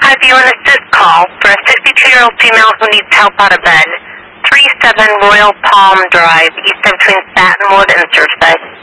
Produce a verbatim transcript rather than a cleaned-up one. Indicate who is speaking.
Speaker 1: five you an assist call for a sixty-two-year-old female who needs help out of bed. three seven Royal Palm Drive, east of between Stattonwood and Surfside.